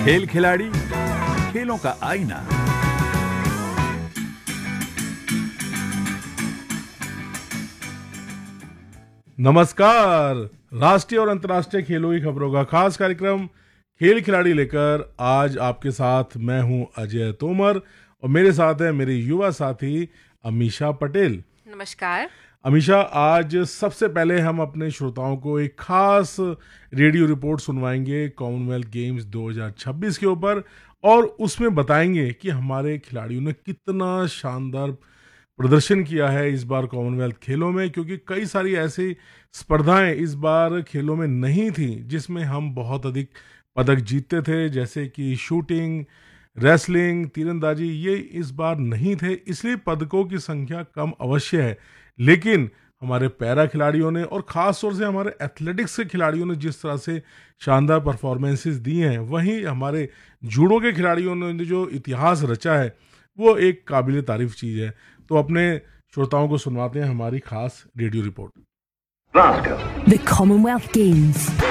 खेल खिलाड़ी, खेलों का आईना। नमस्कार। राष्ट्रीय और अंतर्राष्ट्रीय खेलों की खबरों का खास कार्यक्रम खेल खिलाड़ी लेकर आज आपके साथ मैं हूं अजय तोमर और मेरे साथ है मेरी युवा साथी अमीषा पटेल। नमस्कार अमीषा, आज सबसे पहले हम अपने श्रोताओं को एक खास रेडियो रिपोर्ट सुनवाएंगे कॉमनवेल्थ गेम्स 2026 के ऊपर और उसमें बताएंगे कि हमारे खिलाड़ियों ने कितना शानदार प्रदर्शन किया है इस बार कॉमनवेल्थ खेलों में, क्योंकि कई सारी ऐसी स्पर्धाएं इस बार खेलों में नहीं थी जिसमें हम बहुत अधिक पदक जीतते थे, जैसे कि शूटिंग, रेसलिंग, तीरंदाजी। ये इस बार नहीं थे, इसलिए पदकों की संख्या कम अवश्य है। लेकिन हमारे पैरा खिलाड़ियों ने और ख़ास तौर से हमारे एथलेटिक्स के खिलाड़ियों ने जिस तरह से शानदार परफॉर्मेंसेस दी हैं, वहीं हमारे जूडो के खिलाड़ियों ने जो इतिहास रचा है वो एक काबिल तारीफ चीज़ है। तो अपने श्रोताओं को सुनवाते हैं हमारी खास radio report. The Commonwealth Games.